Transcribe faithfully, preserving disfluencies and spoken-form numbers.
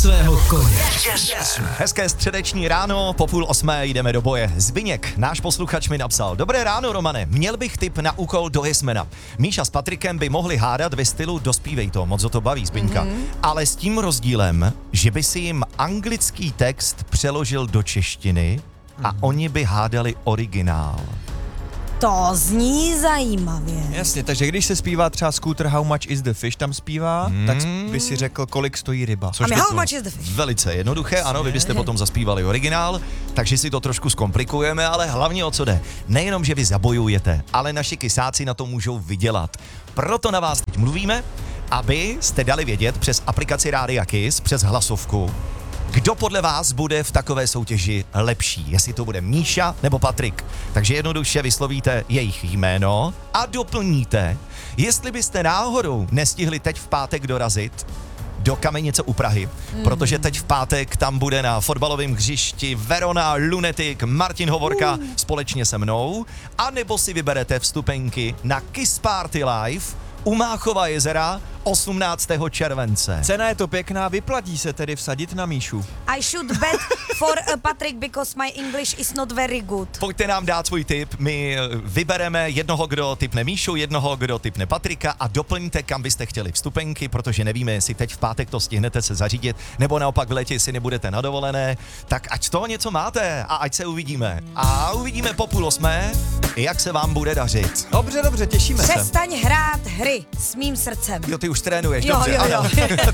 svého koně. Yes, yes. Hezké středeční ráno, po půl osmé jdeme do boje. Zbyněk, náš posluchač, mi napsal: Dobré ráno, Romane, měl bych tip na úkol do Jesmena. Míša s Patrikem by mohli hádat ve stylu dospívej to, moc o to baví Zbyňka. Mm-hmm. Ale s tím rozdílem, že by si jim anglický text přeložil do češtiny a mm-hmm. oni by hádali originál. To zní zajímavě. Jasně, takže když se zpívá třeba Scooter How much is the fish tam zpívá, hmm. tak by si řekl, kolik stojí ryba. Což a my how much is the fish? Velice jednoduché, ano, vy byste potom zaspívali originál, takže si to trošku zkomplikujeme, ale hlavně o co jde. Nejenom, že vy zabojujete, ale naši kysáci na to můžou vydělat. Proto na vás teď mluvíme, aby jste dali vědět přes aplikaci Rádia Kiss, přes hlasovku, kdo podle vás bude v takové soutěži lepší, jestli to bude Míša nebo Patrik. Takže jednoduše vyslovíte jejich jméno a doplníte, jestli byste náhodou nestihli teď v pátek dorazit do Kamenice u Prahy, mm. protože teď v pátek tam bude na fotbalovém hřišti Verona Lunatic Martin Hovorka mm. společně se mnou, anebo si vyberete vstupenky na Kiss Party Live u Máchova jezera osmnáctého července. Cena je to pěkná, vyplatí se tedy vsadit na Míšu. I should bet for uh, Patrick because my English is not very good. Pojďte nám dát svůj tip, my vybereme jednoho, kdo tipne Míšu, jednoho, kdo tipne Patrika a doplňte, kam byste chtěli vstupenky, protože nevíme, jestli teď v pátek to stihnete se zařídit, nebo naopak v létě, jestli nebudete na dovolené, tak ať z toho něco máte a ať se uvidíme. A uvidíme po půl osmé, jak se vám bude dařit. Dobře, dobře, těšíme se. Přestaň hrát hry s mým srdcem. Jo, ty už trénuješ, jo, dobře, jo, jo. ano.